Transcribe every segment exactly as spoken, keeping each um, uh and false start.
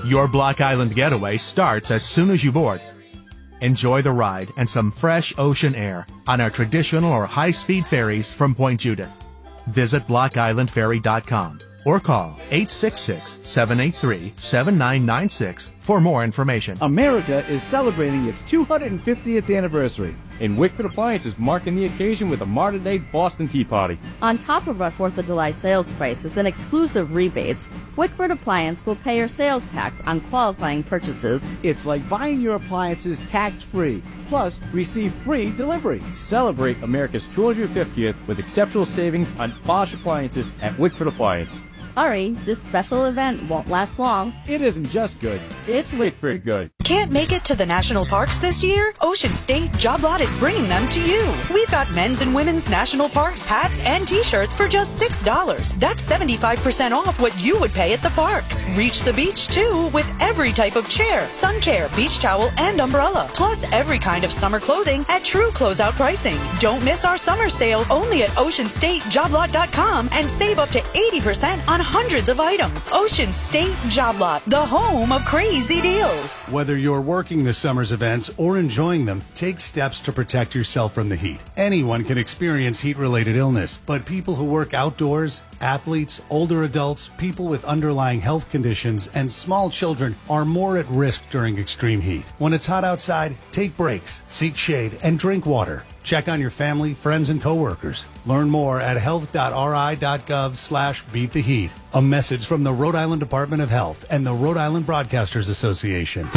Your Block Island getaway starts as soon as you board. Enjoy the ride and some fresh ocean air on our traditional or high-speed ferries from Point Judith. Visit block island ferry dot com or call eight six six, seven eight three, seven nine nine six for more information. America is celebrating its two hundred fiftieth anniversary, and Wickford Appliance is marking the occasion with a modern day Boston Tea Party. On top of our fourth of July sales prices and exclusive rebates, Wickford Appliance will pay your sales tax on qualifying purchases. It's like buying your appliances tax-free, plus receive free delivery. Celebrate America's two hundred fiftieth with exceptional savings on Bosch appliances at Wickford Appliance. Hurry, this special event won't last long. It isn't just good, it's Wickford good. Can't make it to the national parks this year? Ocean State Job Lot is bringing them to you. We've got men's and women's national parks hats and t-shirts for just six dollars. That's seventy-five percent off what you would pay at the parks. Reach the beach too with every type of chair, sun care, beach towel, and umbrella. Plus every kind of summer clothing at true closeout pricing. Don't miss our summer sale only at ocean state job lot dot com and save up to eighty percent on hundreds of items. Ocean State Job Lot, the home of crazy deals. Whether you're working the summer's events or enjoying them, take steps to protect yourself from the heat. Anyone can experience heat-related illness, but people who work outdoors, athletes, older adults, people with underlying health conditions, and small children are more at risk during extreme heat. When it's hot outside, take breaks, seek shade, and drink water. Check on your family, friends, and coworkers. Learn more at health dot r i dot gov slash beat the heat. A message from the Rhode Island Department of Health and the Rhode Island Broadcasters Association.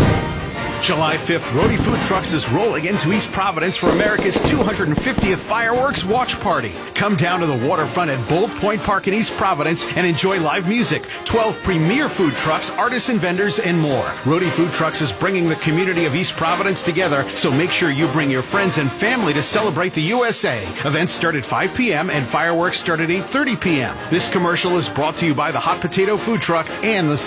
July fifth, Roadie Food Trucks is rolling into East Providence for America's two hundred fiftieth Fireworks Watch Party. Come down to the waterfront at Bold Point Park in East Providence and enjoy live music, twelve premier food trucks, artists and vendors, and more. Roadie Food Trucks is bringing the community of East Providence together, so make sure you bring your friends and family to celebrate the U S A. Events start at five p.m. and fireworks start at eight thirty p.m. This commercial is brought to you by the Hot Potato Food Truck and the